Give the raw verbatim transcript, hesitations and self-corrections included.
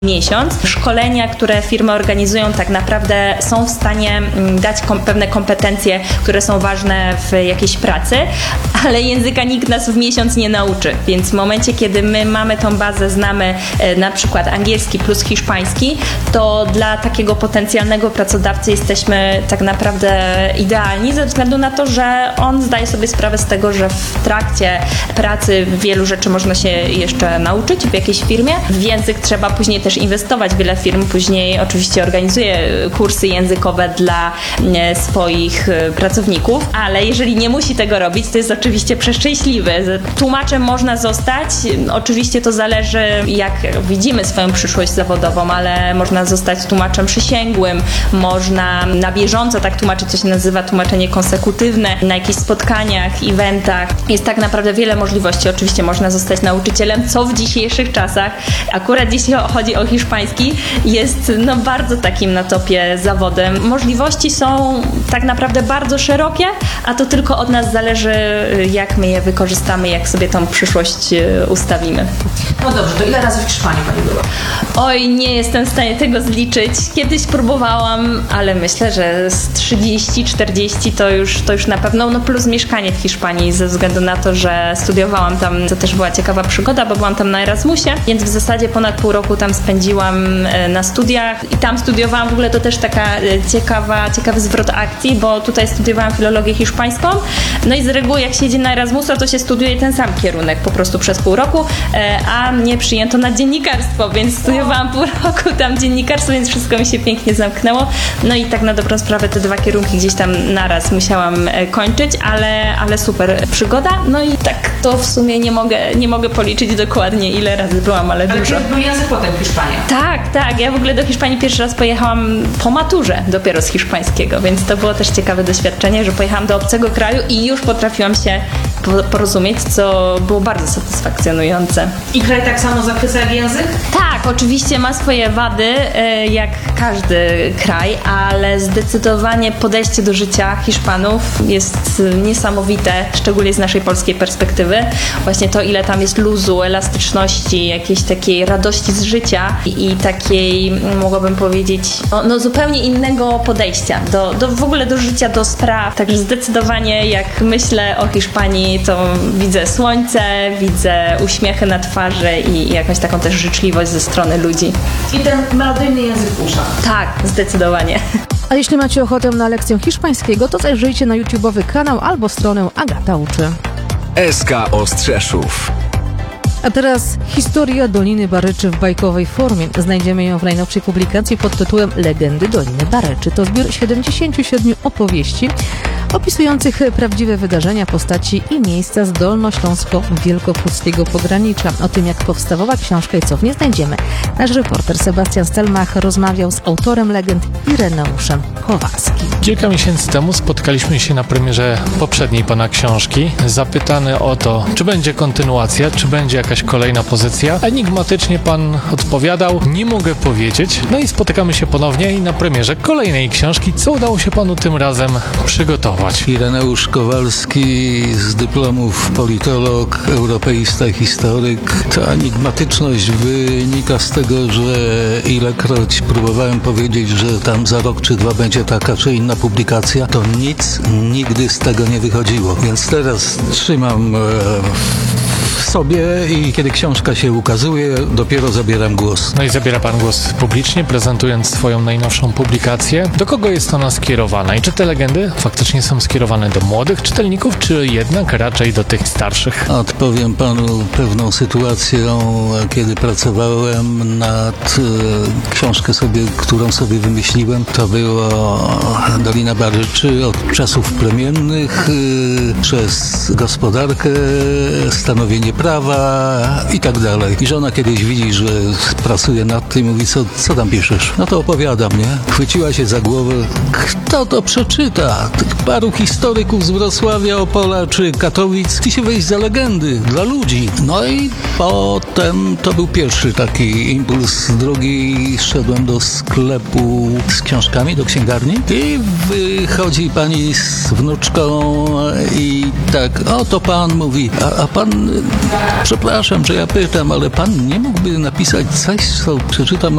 miesiąc. Szkolenia, które firmy organizują, tak naprawdę są w stanie dać kom- pewne kompetencje, które są ważne w jakiejś pracy, ale języka nikt nas w miesiąc nie nauczy, więc w momencie, kiedy my mamy tą bazę, znamy e, na przykład angielski plus hiszpański, to dla takiego potencjalnego pracodawcy jesteśmy tak naprawdę idealni ze względu na to, że on zdaje sobie sprawę z tego, że w trakcie pracy wielu rzeczy można się jeszcze nauczyć w jakiejś firmie. W język trzeba później też inwestować. Wiele firm później oczywiście organizuje kursy językowe dla e, swoich e, pracowników, ale jeżeli nie musi tego robić, to jest oczywiście przeszczęśliwy. Tłumaczem można zostać, oczywiście to zależy, jak widzimy swoją przyszłość zawodową, ale można zostać tłumaczem przysięgłym, można na bieżąco tak tłumaczyć, co się nazywa tłumaczenie konsekutywne, na jakichś spotkaniach, eventach. Jest tak naprawdę wiele możliwości. Oczywiście można zostać nauczycielem, co w dzisiejszych czasach, akurat jeśli chodzi o hiszpański, jest no bardzo takim na topie zawodem. Możliwości są tak naprawdę bardzo szerokie, a to tylko od nas zależy, jak my je wykorzystamy, jak sobie tą przyszłość ustawimy. No dobrze, to ile razy w Hiszpanii Pani była? Oj, nie jestem w stanie tego zliczyć. Kiedyś próbowałam, ale myślę, że z trzydzieści czterdzieści to już, to już na pewno, no plus mieszkanie w Hiszpanii ze względu na to, że studiowałam tam, to też była ciekawa przygoda, bo byłam tam na Erasmusie, więc w zasadzie ponad pół roku tam spędziłam na studiach i tam studiowałam, w ogóle to też taka ciekawa, ciekawy zwrot akcji, bo tutaj studiowałam filologię hiszpańską, no i z reguły jak się jedzie na Erasmusa, to się studiuje ten sam kierunek po prostu przez pół roku, a mnie przyjęto na dziennikarstwo, więc studiowałam pół roku tam dziennikarstwo, więc wszystko mi się pięknie zamknęło, no i tak na dobrą sprawę te dwa kierunki gdzieś tam naraz musiałam kończyć, ale, ale super przygoda, no i tak to w sumie nie mogę, nie mogę policzyć dokładnie ile razy byłam, ale, ale dużo. Ale był język potem Hiszpania. Tak, tak, ja w ogóle do Hiszpanii pierwszy raz pojechałam po maturze dopiero z hiszpańskiego, więc to było też ciekawe doświadczenie, że pojechałam do obcego kraju i już potrafiłam się porozumieć, co było bardzo satysfakcjonujące. I kraj tak samo zachwyca jak język? Tak, oczywiście ma swoje wady, jak każdy kraj, ale zdecydowanie podejście do życia Hiszpanów jest niesamowite, szczególnie z naszej polskiej perspektywy. Właśnie to, ile tam jest luzu, elastyczności, jakiejś takiej radości z życia i, i takiej, mogłabym powiedzieć, no, no zupełnie innego podejścia do, do w ogóle do życia, do spraw. Także zdecydowanie jak myślę o Hiszpanii, to widzę słońce, widzę uśmiechy na twarzy i jakąś taką też życzliwość ze strony ludzi. I ten melodyjny język w uszach. Tak, zdecydowanie. A jeśli macie ochotę na lekcję hiszpańskiego, to zajrzyjcie na YouTube'owy kanał albo stronę Agata Uczy. S K Ostrzeszów. A teraz historia Doliny Baryczy w bajkowej formie. Znajdziemy ją w najnowszej publikacji pod tytułem Legendy Doliny Baryczy. To zbiór siedemdziesięciu siedmiu opowieści opisujących prawdziwe wydarzenia, postaci i miejsca z dolnośląsko-wielkopolskiego pogranicza. O tym, jak powstawała książka i co w niej znajdziemy, nasz reporter Sebastian Stelmach rozmawiał z autorem legend Ireneuszem Kowalskim. Kilka miesięcy temu spotkaliśmy się na premierze poprzedniej pana książki. Zapytany o to, czy będzie kontynuacja, czy będzie jakaś kolejna pozycja. Enigmatycznie pan odpowiadał, nie mogę powiedzieć. No i spotykamy się ponownie i na premierze kolejnej książki, co udało się panu tym razem przygotować. Ireneusz Kowalski z dyplomów politolog, europeista, historyk. Ta enigmatyczność wynika z tego, że ilekroć próbowałem powiedzieć, że tam za rok czy dwa będzie taka czy inna publikacja, to nic nigdy z tego nie wychodziło. Więc teraz trzymam e, w sobie i kiedy książka się ukazuje, dopiero zabieram głos. No i zabiera pan głos publicznie, prezentując swoją najnowszą publikację. Do kogo jest ona skierowana i czy te legendy faktycznie są skierowane do młodych czytelników, czy jednak raczej do tych starszych? Odpowiem panu pewną sytuacją, kiedy pracowałem nad e, książkę sobie, którą sobie wymyśliłem. To było Dolina Baryczy od czasów plemiennych, e, przez gospodarkę, stanowienie prawa i tak dalej. I żona kiedyś widzi, że pracuje nad tym i mówi, co, co tam piszesz? No to opowiadam, nie? Chwyciła się za głowę. Kto to przeczyta? Tych paru historyków z Wrocławia, Opola czy Katowic. Chce się wejść za legendy dla ludzi. No i potem to był pierwszy taki impuls. Drugi, szedłem do sklepu z książkami, do księgarni i wychodzi pani z wnuczką i tak, o to pan mówi, a, a pan, przepraszam, że ja pytam, ale pan nie mógłby napisać coś, co przeczytam